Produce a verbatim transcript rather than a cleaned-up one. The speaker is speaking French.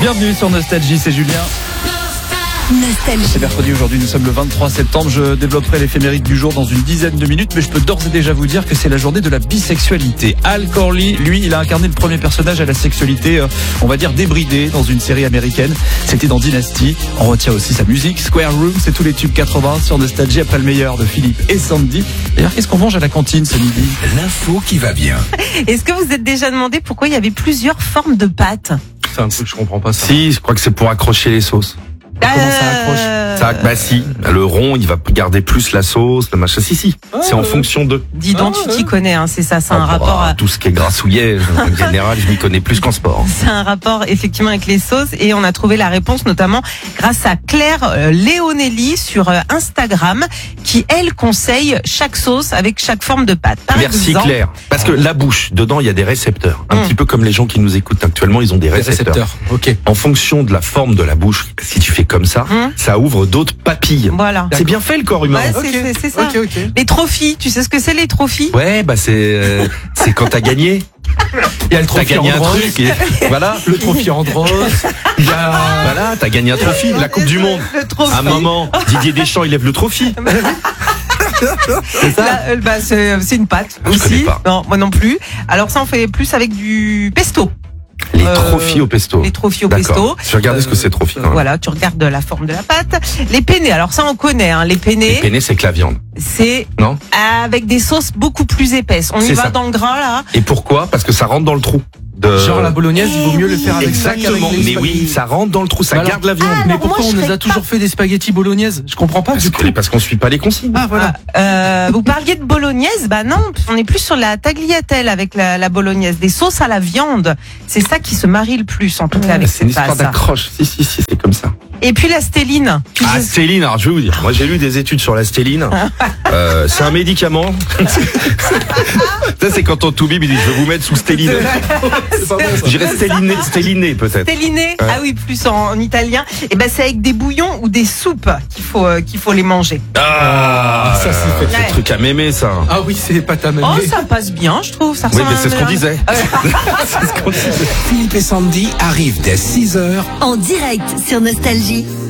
Bienvenue sur Nostalgie, c'est Julien. Nostalgie. C'est mercredi aujourd'hui, nous sommes le vingt-trois septembre. Je développerai l'éphéméride du jour dans une dizaine de minutes, mais je peux d'ores et déjà vous dire que c'est la journée de la bisexualité. Al Corley, lui, il a incarné le premier personnage à la sexualité, euh, on va dire débridée, dans une série américaine. C'était dans Dynasty. On retient aussi sa musique. Square Room, c'est tous les tubes quatre-vingts sur Nostalgie après le meilleur de Philippe et Sandy. D'ailleurs, qu'est-ce qu'on mange à la cantine ce midi? L'info qui va bien. Est-ce que vous êtes déjà demandé pourquoi il y avait plusieurs formes de pâtes? C'est un truc que je comprends pas ça. Si, je crois que c'est pour accrocher les sauces. Comment ça accroche Euh, Ça, bah si, le rond, il va garder plus la sauce, le machin. Si, si, Ah, c'est en ouais. fonction de. Dis donc, Ah, tu ouais. t'y connais, hein, c'est ça, c'est Ah, un bah, rapport à... tout ce qui est grassouillet, en général, je m'y connais plus qu'en sport. C'est un rapport effectivement avec les sauces et on a trouvé la réponse notamment grâce à Claire euh, Léonelli sur euh, Instagram qui elle conseille chaque sauce avec chaque forme de pâte. Par Merci exemple, Claire. Parce que la bouche, dedans, il y a des récepteurs. Un Mm. petit peu comme les gens qui nous écoutent actuellement, ils ont des Les récepteurs. récepteurs. Ok. En fonction de la forme de la bouche, si tu fais comme ça, Mm. ça ouvre d'autres papilles. Voilà. C'est bien fait le corps humain. Ouais, c'est- Ok. c'est- c'est ça. Ok, ok. Les trophies, tu sais ce que c'est les trophies? Ouais, bah c'est euh, c'est quand t'as gagné. Il y a le T'as trophée gagné un Andros. truc. Et voilà. Le trophée Andros. Il y a. Voilà, t'as gagné un trophée, la Coupe du Monde. Le trophée. À un moment, Didier Deschamps, il lève le trophée. C'est ça. Là, euh, bah, c'est c'est une pâte Je connais aussi. pas. Non, moi non plus. Alors ça, on fait plus avec du pesto. Les Euh, trophies au pesto. Les trophies au D'accord. pesto. Je vais regarder ce que c'est trophée quand même. Voilà, tu regardes la forme de la pâte. Les penne, alors ça on connaît, hein. Les penne, Les penne, c'est que la viande. c'est Non? avec des sauces beaucoup plus épaisses. On y C'est va ça. dans le gras là. Et pourquoi? Parce que ça rentre dans le trou. De... Genre la bolognaise, il vaut mieux le faire avec ça Exactement. qu'avec les Mais oui, spaghettis. ça rentre dans le trou, ça Voilà. garde la viande. Ah, Mais alors, pourquoi moi, on je nous a ferais toujours fait des spaghettis bolognaise? Je comprends pas. Parce Du que- coup. parce qu'on suit pas les consignes. Ah voilà. Euh, vous parliez de bolognaise, bah non, on est plus sur la tagliatelle avec la, la bolognaise, des sauces à la viande. C'est ça qui se marie le plus en tout cas avec C'est une cette histoire pâte. d'accroche. Si, si, si, c'est comme ça. Et puis la stéline. Tu Ah, sais- stéline, alors je vais vous dire. Moi, j'ai lu des études sur la stéline. Euh, c'est un médicament. Ça, c'est quand on toubib, il dit, je vais vous mettre sous stéline. C'est pas bon ça. Je dirais stéliné, stéliné, peut-être. Stéliné, Ouais. ah oui, plus en, en italien. Et ben c'est avec des bouillons ou des soupes qu'il faut euh, qu'il faut les manger. Ah, ça, c'est fait. le truc à mémé, ça. Ah oui, c'est pas ta même. Oh, ça passe bien, je trouve. Ça Oui, ressemble mais à c'est ce un- qu'on disait. Philippe et Sandy arrivent dès six heures. En direct sur Nostalgie.